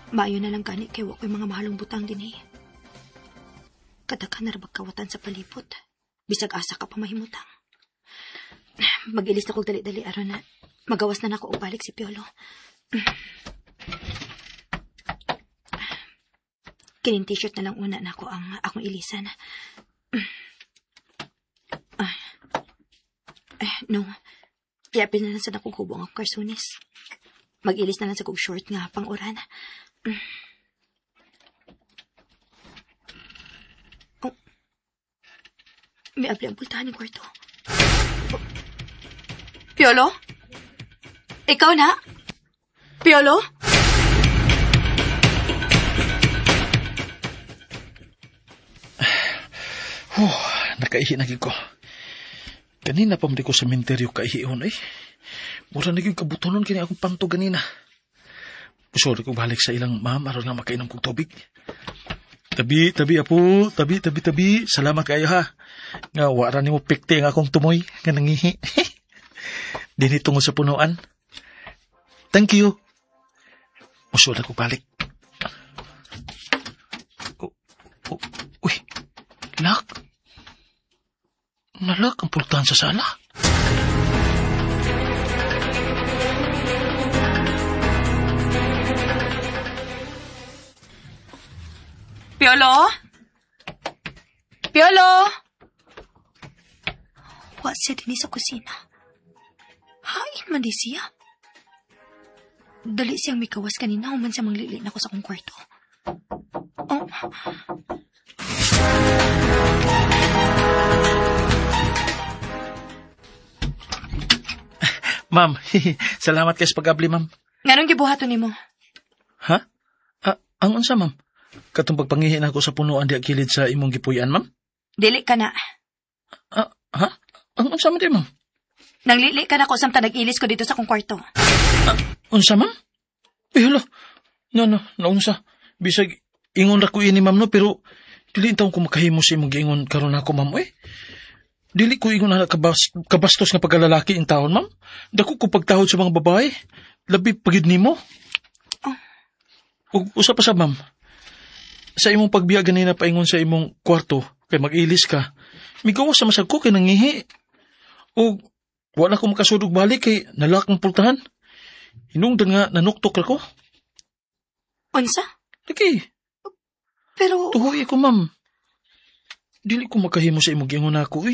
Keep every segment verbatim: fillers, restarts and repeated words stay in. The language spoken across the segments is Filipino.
Maayo na lang gani kay wa ko'y mga mahalong butang din eh. Kadaghan na ra kawatan sa palipot. Bisag asa ka pa mahimutang. Mag-ilis na kong dali-dali aron na magawas na nako og balik si Piolo. Kining t-shirt na lang una nako ang akong ilisan. Ah. Eh, no. Iapin na lang sa nakong hubong ang karsunis. Mag-ilis na lang sa kong short nga pang-uran. Oh. May abli ang pultahan ng kwarto. Oh. Piolo? Ikaw na? Piolo? Oh, nakaihi na gid ko. Kanina pa man ko sa sementeryo kaihihon ay. Mura na gid kabutonon kini akong panto ganina. Sorry ko balik sa ilang ma'am aron nga makainom kog tubig. Tabi, tabi apo, tabi, tabi, tabi. Salamat kayo ha. Nga wara nimo pikti ang akong tumoy nga nangihi. Dini tungo sa punuan. Thank you. Musulat ko balik. Oh, oh, uy, lak. Nalak ang pultahan sa sala. Piolo? Piolo? Wa siya din sa kusina. Hain man di siya. Dali siyang may kawas kanina human sa manglili na ko sa kong kwarto. Oh. Ma'am, salamat kayo sa pag-abli, ma'am. Nganong gibuhaton nimo? Ha? Ah, ang unsa, ma'am? Katong pagpangihin ako sa punuan di kilid sa imong gipuy-an, ma'am? Dili ka na. Ah, ha? Ang unsa man di, ma'am? Nanglili ka na ko samtang nag-ilis ko dito sa kong kwarto. Ah, unsa, ma'am? Eh, hala. No, no, naunsa. Bisag, ingon ra ko ini, ma'am, no? Pero, dili taong ko makahimo sa imong giingon karon ako, ma'am, eh. Dili ko ingon na kabas, kabastos nga pagkalalaki in taon, ma'am. Dako ko pagtahod sa mga babae. Labi pagid nimo. Oh. Ug usa pa sa, ma'am. Sa imong pagbiya ganina paingon sa imong kwarto, kay mag-ilis ka, migawas sa masag ko kay nangihi. Ug wala ko makasudog balik kay nalak ng pultahan. Hinungdan nga nanuktok ra ko. Unsa? Lagi. Pero... Tuhoy ko, ma'am. Dili ko makahimo sa imong giingon ako, eh.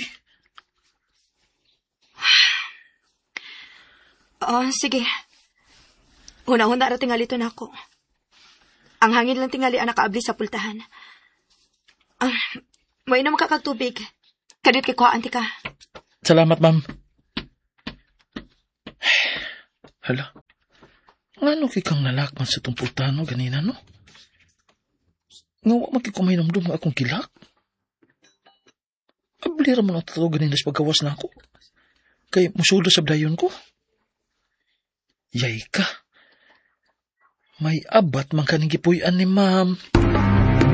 Oh, sige. Una-una ra tingali to nako. Ang hangin lang tingali ang nakaabli sa pultahan. Ah, uh, may na makakagtubig. Kadit kay kuhaan ti ka. Salamat, ma'am. Hala. Ngano kay kang nalakman sa tong pultahan no ganina, no? Nga wa makikumahinomdom nga akong kilak. Abli ra mo na tato ganina sa pagkawas na ako. Kay musudo sa dayon ko. Yay ka. May abat man kaning gipuy-an ni ma'am.